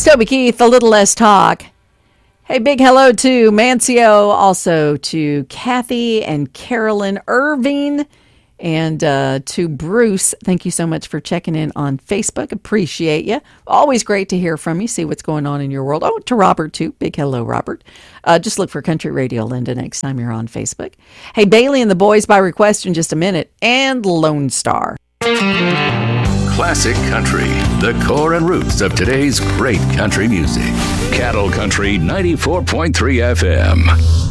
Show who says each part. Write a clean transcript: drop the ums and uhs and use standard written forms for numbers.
Speaker 1: Toby Keith, a little less talk. Hey, big hello to Mancio, also to Kathy and Carolyn Irving, and to Bruce. Thank you so much for checking in on Facebook. Appreciate you. Always great to hear from you, see what's going on in your world. Oh, to Robert, too. Big hello, Robert. Just look for Country Radio Linda next time you're on Facebook. Hey, Bailey and the boys by request in just a minute, and Lone Star.
Speaker 2: Classic Country, the core and roots of today's great country music. Cattle Country 94.3 FM.